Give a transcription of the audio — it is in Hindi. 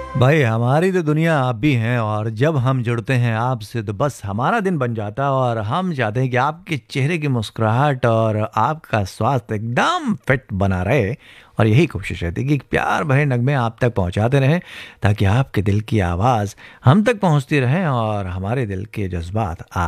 भाई हमारी तो दुनिया आप भी हैं और जब हम जुड़ते हैं आपसे तो बस हमारा दिन बन जाता है और हम चाहते हैं कि आपके चेहरे की मुस्कुराहट और आपका स्वास्थ्य एकदम फिट बना रहे। और यही कोशिश रहती है कि प्यार भरे नगमे आप तक पहुंचाते रहें ताकि आपके दिल की आवाज़ हम तक पहुंचती रहे और हमारे दिल के जज्बात